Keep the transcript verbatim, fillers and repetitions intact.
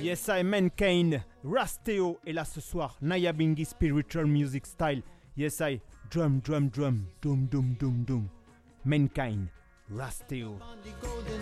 Yes, I Mankind, Rasteo. Et là ce soir, Nyabinghi Spiritual Music Style. Yes, I drum, drum, drum, dum, dum, dum, dum. Mankind, Rasteo.